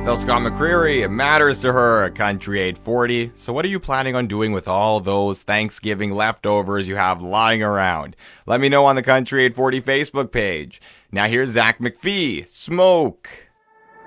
Tell Scott McCreery it matters to her at Country 840. So what are you planning on doing with all those Thanksgiving leftovers you have lying around? Let me know on the Country 840 Facebook page. Now here's Zach McPhee. Smoke.